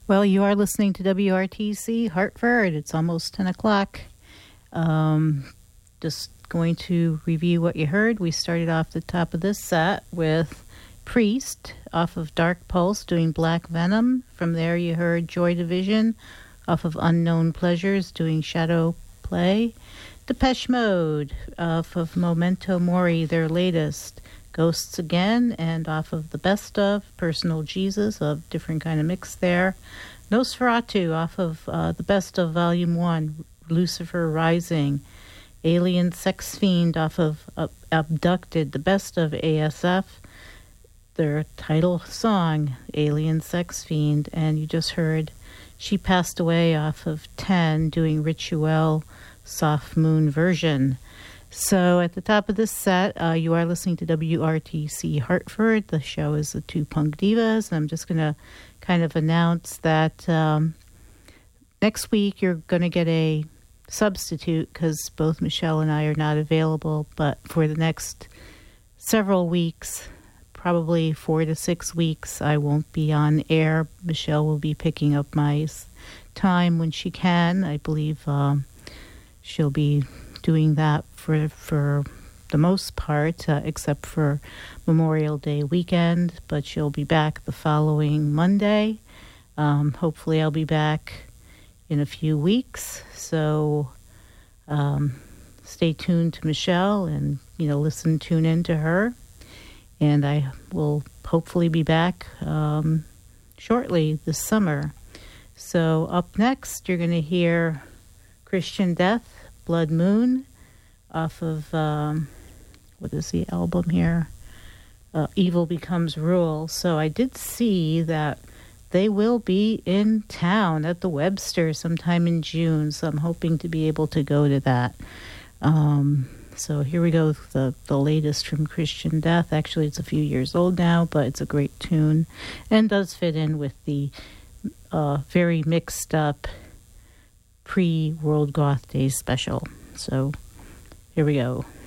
Well, you are listening to WRTC Hartford. It's almost 10 o'clock. Just going to review what you heard. We started off the top of this set with Priest off of Dark Pulse doing Black Venom. From there you heard Joy Division off of Unknown Pleasures doing Shadow Play. Depeche Mode off of Memento Mori, their latest. Ghosts Again, and off of the Best of Personal Jesus, a different kind of mix there. Nosferatu off of the Best of Volume 1, Lucifer Rising. Alien Sex Fiend off of Abducted, the Best of ASF, their title song, Alien Sex Fiend. And you just heard She Passed Away off of 10, doing Rituel Soft Moon version. So at the top of this set, you are listening to WRTC Hartford. The show is the Two Punk Divas. And I'm just going to kind of announce that next week you're going to get a substitute because both Michelle and I are not available. But for the next several weeks, probably 4 to 6 weeks, I won't be on air. Michelle will be picking up my time when she can. I believe she'll be doing that for the most part, except for Memorial Day weekend, but she'll be back the following Monday. Hopefully I'll be back in a few weeks, so stay tuned to Michelle and, tune in to her. And I will hopefully be back shortly this summer. So up next, you're going to hear Christian Death, Blood Moon, off of, what is the album here? Evil Becomes Rule. So I did see that they will be in town at the Webster sometime in June, so I'm hoping to be able to go to that. So here we go, the latest from Christian Death. Actually, it's a few years old now, but it's a great tune and does fit in with the very mixed up pre-World Goth Days special. So here we go.